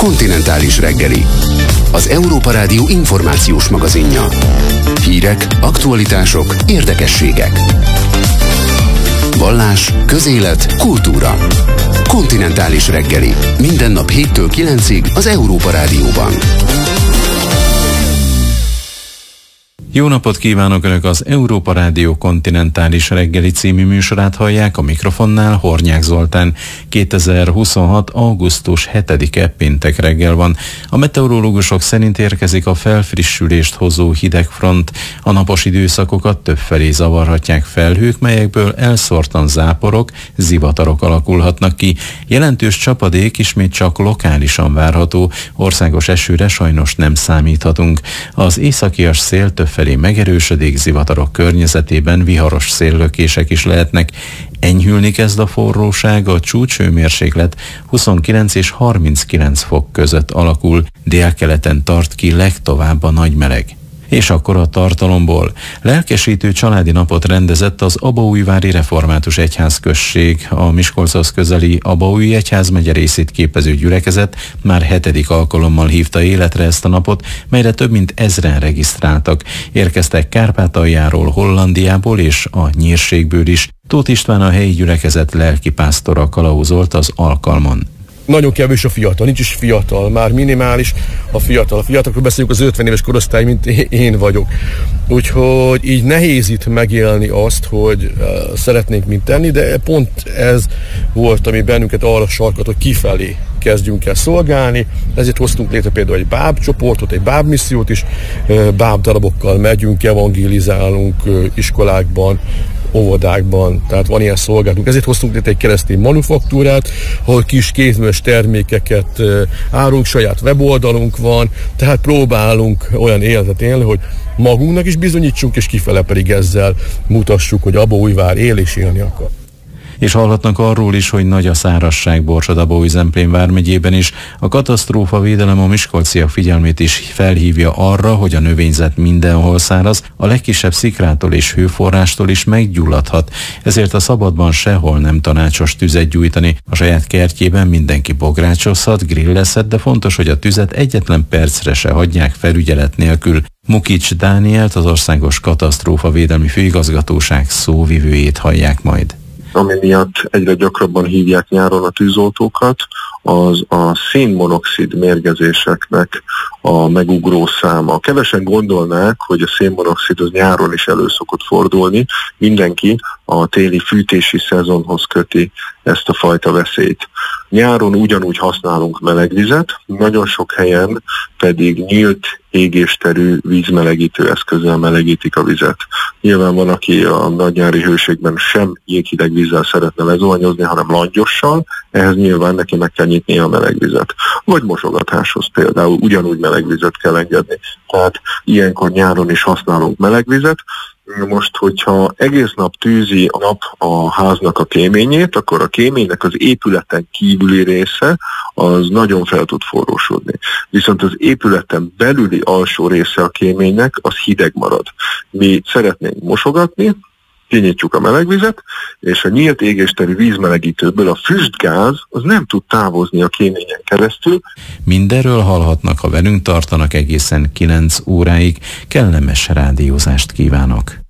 Kontinentális reggeli. Az Európa Rádió információs magazinja. Hírek, aktualitások, érdekességek. Vallás, közélet, kultúra. Kontinentális reggeli. Minden nap 7-től 9-ig az Európa Rádióban. Jó napot kívánok! Önök az Európa Rádió Kontinentális reggeli című műsorát hallják, a mikrofonnál Hornyák Zoltán. 2026. augusztus 7-e péntek reggel van. A meteorológusok szerint érkezik a felfrissülést hozó hidegfront. A napos időszakokat többfelé zavarhatják felhők, melyekből elszórtan záporok, zivatarok alakulhatnak ki. Jelentős csapadék ismét csak lokálisan várható, országos esőre sajnos nem számíthatunk. Az északias szél többfelé megerősödik, zivatarok környezetében viharos széllökések is lehetnek. Enyhülni kezd a forróság, a csúcshőmérséklet 29 és 39 fok között alakul, délkeleten tart ki legtovább a nagy meleg. És akkor a tartalomból. Lelkesítő családi napot rendezett az Abaújvári Református Egyházközség. A Miskolchoz közeli Abaúj egyházmegye részét képező gyülekezet már 7. alkalommal hívta életre ezt a napot, melyre több mint 1000-en regisztráltak. Érkeztek Kárpátaljáról, Hollandiából és a Nyírségből is. Tóth István, a helyi gyülekezet lelkipásztora kalauzolt az alkalmon. Nagyon kevés a fiatal, nincs is fiatal, már minimális a fiatal. A fiatalokról beszélünk, az 50 éves korosztály, mint én vagyok. Úgyhogy így nehéz itt megélni azt, hogy szeretnénk mint tenni, de pont ez volt, ami bennünket arra sarkat, hogy kifelé kezdjünk el szolgálni. Ezért hoztunk létre például egy bábcsoportot, egy bábmissziót is, bábdarabokkal megyünk, evangélizálunk iskolákban, óvodákban, tehát van ilyen szolgálatunk. Ezért hoztunk létre egy keresztény manufaktúrát, ahol kis kézműves termékeket árulunk, saját weboldalunk van, tehát próbálunk olyan életet élni, hogy magunknak is bizonyítsunk, és kifele pedig ezzel mutassuk, hogy Abaújvár él és élni akar. És hallhatnak arról is, hogy nagy a szárazság Borsod-Abaúj-Zemplén vármegyében is. A katasztrófavédelem a miskolciak figyelmét is felhívja arra, hogy a növényzet mindenhol száraz, a legkisebb szikrától és hőforrástól is meggyulladhat. Ezért a szabadban sehol nem tanácsos tüzet gyújtani. A saját kertjében mindenki bográcsozhat, grillezhet, de fontos, hogy a tüzet egyetlen percre se hagyják felügyelet nélkül. Mukics Dánielt, az Országos Katasztrófavédelmi Főigazgatóság szóvivőjét hallják majd. Ami miatt egyre gyakrabban hívják nyáron a tűzoltókat, az a szénmonoxid mérgezéseknek a megugró száma. Kevesen gondolnák, hogy a szénmonoxid az nyáron is elő szokott fordulni. Mindenki a téli fűtési szezonhoz köti ezt a fajta veszélyt. Nyáron ugyanúgy használunk melegvizet, nagyon sok helyen pedig nyílt égésterű vízmelegítő eszközzel melegítik a vizet. Nyilván van, aki a nagynyári hőségben sem jéghideg vízzel szeretne lezuhanyozni, hanem langyossal, ehhez nyilván neki meg kell nyitni a melegvizet. Vagy mosogatáshoz például ugyanúgy melegvizet kell engedni. Tehát ilyenkor nyáron is használunk melegvizet. Most, hogyha egész nap tűzi a nap a háznak a kéményét, akkor a kéménynek az épületen kívüli része az nagyon fel tud forrósodni. Viszont az épületen belüli alsó része a kéménynek az hideg marad. Mi szeretnénk mosogatni, kinyitjuk a melegvizet, és a nyílt égésterű vízmelegítőből a füstgáz az nem tud távozni a kéményen keresztül. Mindenről hallhatnak, ha velünk tartanak egészen 9 óráig. Kellemes rádiózást kívánok!